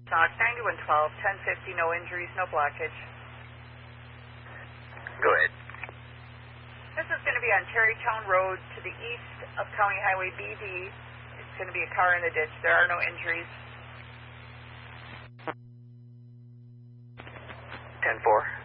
Knox 9112, 1050, no injuries, no blockage. Go ahead. This is going to be on Terrytown Road to the east of County Highway BD. It's going to be a car in the ditch. There are no injuries. 10-4.